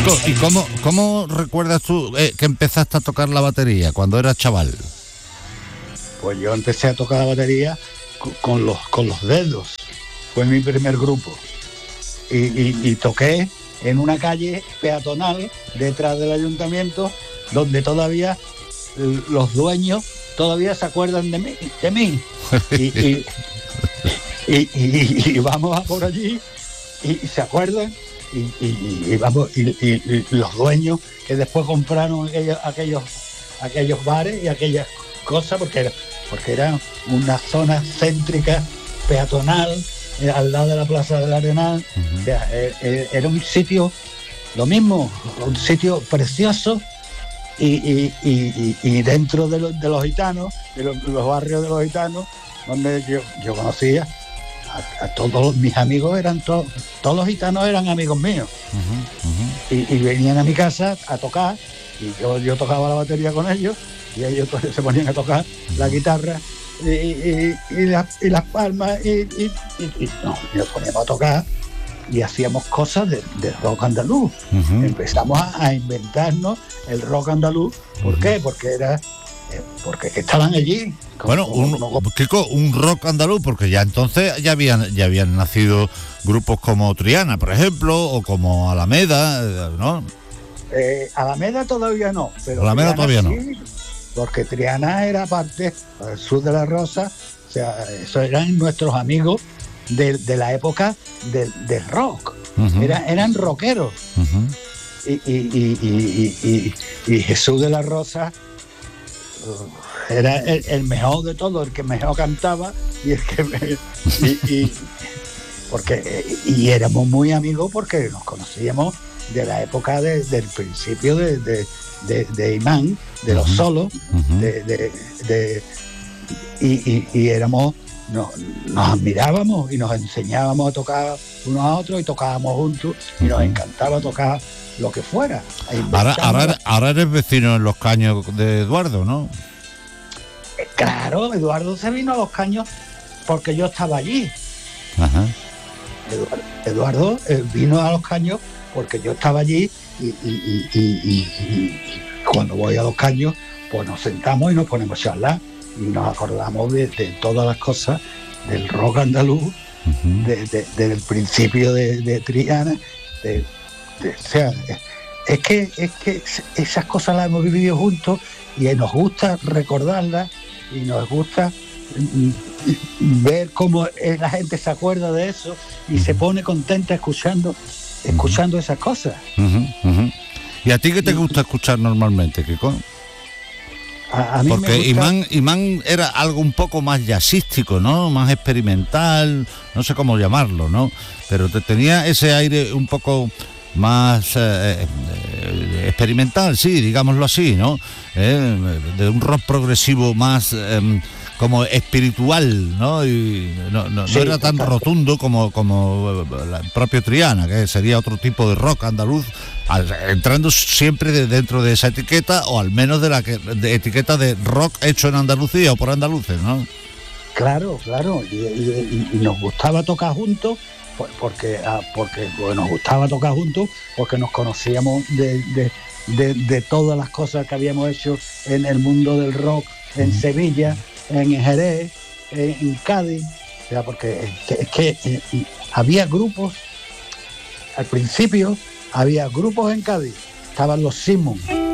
Kiko, ¿y cómo recuerdas tú que empezaste a tocar la batería cuando eras chaval? Pues yo empecé a tocar la batería con los dedos. Fue mi primer grupo. Y toqué en una calle peatonal detrás del ayuntamiento, donde todavía los dueños todavía se acuerdan de mí. Y vamos a por allí y se acuerdan y vamos y los dueños que después compraron aquellos bares y aquellas cosas porque era una zona céntrica peatonal al lado de la Plaza del Arenal. O sea, era un sitio, lo mismo, un sitio precioso y dentro de los gitanos, de los barrios de los gitanos, donde yo conocía a todos mis amigos, todos los gitanos eran amigos míos. Y venían a mi casa a tocar, y yo tocaba la batería con ellos, y ellos se ponían a tocar la guitarra y las palmas y nos poníamos a tocar y hacíamos cosas de rock andaluz. Empezamos a inventarnos el rock andaluz. ¿Por qué? Porque estaban allí. Kiko, un rock andaluz, porque ya entonces ya habían nacido grupos como Triana, por ejemplo, o como Alameda, ¿no? Alameda todavía no, pero Alameda Triana todavía sí, porque Triana era parte del sur de la Rosa. O sea, esos eran nuestros amigos de la época del rock. Eran rockeros. Y Jesús de la Rosa era el mejor de todo, el que mejor cantaba y el que y éramos muy amigos porque nos conocíamos de la época del principio de Imán, de los solos, y éramos, nos admirábamos y nos enseñábamos a tocar unos a otros y tocábamos juntos y nos encantaba tocar lo que fuera. Ahora eres vecino en Los Caños de Eduardo, ¿no? Claro, Eduardo se vino a Los Caños porque yo estaba allí. Eduardo vino a Los Caños porque yo estaba allí y cuando voy a Los Caños pues nos sentamos y nos ponemos a charlar y nos acordamos de todas las cosas del rock andaluz, desde el principio de Triana. O sea, es que esas cosas las hemos vivido juntos y nos gusta recordarlas y nos gusta ver cómo la gente se acuerda de eso y se pone contenta escuchando esas cosas. ¿Y a ti qué te gusta escuchar normalmente, Kiko? A mí porque me gusta... Imán era algo un poco más jazzístico, ¿no? Más experimental, no sé cómo llamarlo, ¿no? Pero tenía ese aire un poco más experimental, sí, digámoslo así, ¿no? De un rock progresivo más como espiritual, ¿no? Y no Sí, era tan total. rotundo como el propio Triana, que sería otro tipo de rock andaluz, entrando siempre dentro de esa etiqueta, o al menos de etiqueta de rock hecho en Andalucía o por andaluces, ¿no? Claro, y nos gustaba tocar juntos porque nos gustaba tocar juntos porque nos conocíamos de todas las cosas que habíamos hecho en el mundo del rock en Sevilla, en Jerez, en Cádiz. O sea, porque es que había grupos, al principio había grupos en Cádiz, estaban los Simons,